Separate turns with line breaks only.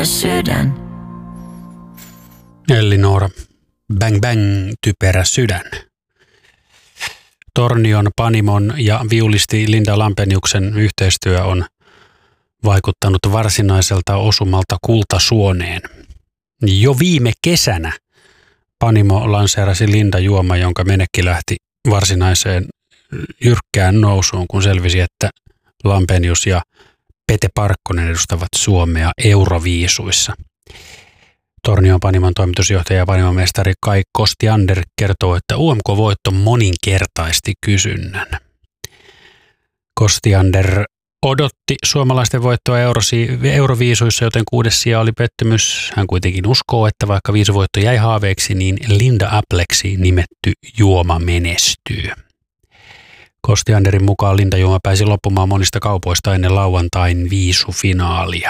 typerä sydän.
Ellinora, bang bang, typerä sydän. Tornion, Panimon ja viulisti Linda Lampeniuksen yhteistyö on vaikuttanut varsinaiselta osumalta kultasuoneen. Jo viime kesänä Panimo lanseerasi Linda-juoma, jonka menekki lähti varsinaiseen jyrkkään nousuun, kun selvisi, että Lampenius ja Pete Parkkonen edustavat Suomea Euroviisuissa. Tornion Panimon toimitusjohtaja ja panimomestari Kai Kostiander kertoo, että UMK-voitto moninkertaisti kysynnän. Kostiander odotti suomalaisten voittoa Euroviisuissa, joten 6. sija oli pettymys. Hän kuitenkin uskoo, että vaikka viisuvoitto jäi haaveeksi, niin Linda Appleksi nimetty juoma menestyy. Kostianderin mukaan Linda-juoma pääsi loppumaan monista kaupoista ennen lauantain viisufinaalia.